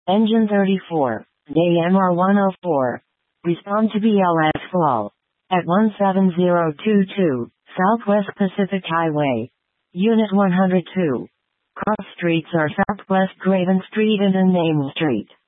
Engine 34, day MR104. Respond to BLS call. At 17022, Southwest Pacific Highway. Unit 102. Cross streets are Southwest Graven Street and Name Street.